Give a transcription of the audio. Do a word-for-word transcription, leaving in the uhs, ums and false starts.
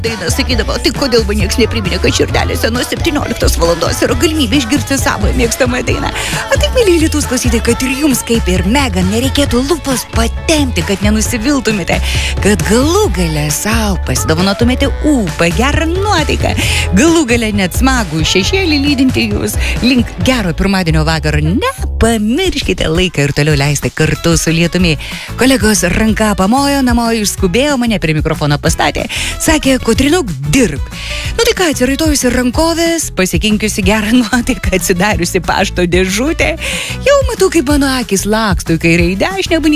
daina sakydavo, tai kodėl man nieks nepriminė, kad širdelėse nuo septynioliktos valandos yra galimybė išgirsti savo mėgstamą dainą. O taip, myliai Lietuvos klausytojai, kad ir jums, kaip ir Megan, nereikėtų lūpos patempti, kad nenusiviltumėte, kad galų gale savo pasidovanotumėte ūpą, gerą nuotaiką, galų gale net smagų šešėlį lydinti jūs link gero pirmadienio vakaro. Nepamirškite laiką ir toliau leisti kartu su lietumi. Kolegos ranka pamojo, namo išskubėjo, mane prie mikrofono pastatė, sakė, Kotrinuk, dirbk. Nu tai ką, atsiraitojusi rankovės, pasikinkiusi gerą nuotaiką, atsidariusi pašto dėžutę, jau matau, kaip mano akis laksto į kairę į dešinę,